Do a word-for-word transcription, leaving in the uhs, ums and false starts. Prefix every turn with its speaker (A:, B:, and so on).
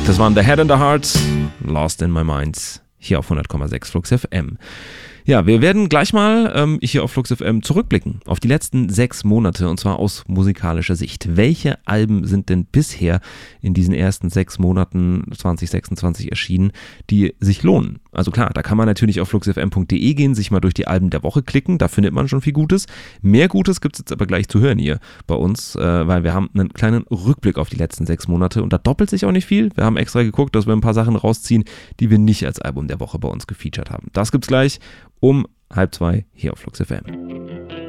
A: Das waren The Head and the Heart, Lost in My Mind, hier auf hundert Komma sechs Flux F M. Ja, wir werden gleich mal ähm, hier auf Flux F M zurückblicken auf die letzten sechs Monate und zwar aus musikalischer Sicht. Welche Alben sind denn bisher in diesen ersten sechs Monaten zwanzig sechsundzwanzig erschienen, die sich lohnen? Also klar, da kann man natürlich auf flux f m punkt d e gehen, sich mal durch die Alben der Woche klicken, da findet man schon viel Gutes. Mehr Gutes gibt es jetzt aber gleich zu hören hier bei uns, äh, weil wir haben einen kleinen Rückblick auf die letzten sechs Monate und da doppelt sich auch nicht viel. Wir haben extra geguckt, dass wir ein paar Sachen rausziehen, die wir nicht als Album der Woche bei uns gefeatured haben. Das gibt's gleich um halb zwei hier auf Flux F M.